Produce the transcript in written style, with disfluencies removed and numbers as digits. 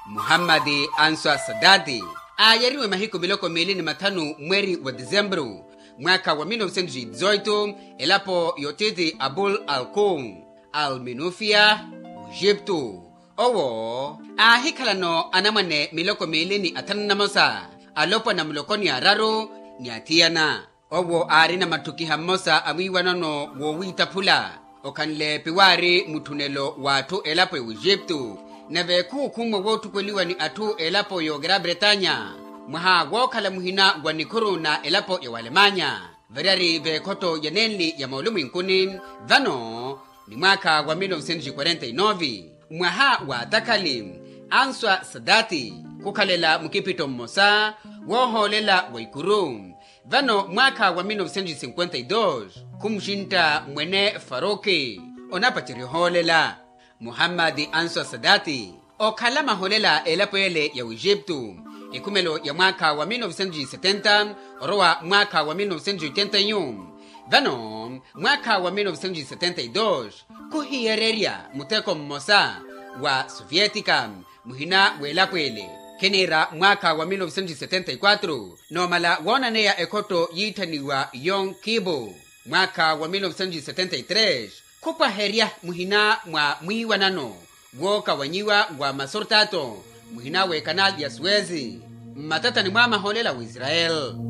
Muhammad Answa Sadati ayariwe mahiko miloko 25 mweri wa Dezembru mwaka wa 1918 elapo yotiti Abul Alkum Al-Minufia Egyptu owo ahikalano anamane miloko 25 alopo na milokoni araro ni atiana owo arina matukiha mosa awiwanono wowitapula okanle piwari mutunelo watu elapo Egyptu nave kukumo wotu kweliwa ni atu elapo yo Gran Bretaña mwaha wokala muhina gwanikuru na elapo ya Walemanya variari vekoto yanenli ya maulumu inkunin vano ni mwaka wa 1949 mwaha wa Takalim Answa Sadati kukalela mukipito mmosa woholela waikurum vano mwaka wa 1952 kumshinta mwene Faroki onapachiri holela Muhammad Answa Sadati okalama holela elapoele ya Egyptu ikumelo ya mwaka wa 1970 orowa mwaka wa 1981 vano mwaka wa 1972 kuhiyereria muteko mmosa wa Sovietica muhina welapoele kenera mwaka wa 1974 nomala wonanea ekoto yitaniwa Yom Kippur mwaka wa 1973 kupa heria muhina mwa mwiwanano woka wanyiwa wa masortato muhina we kanal ya Suezi matata ni mwama holela wa Israel.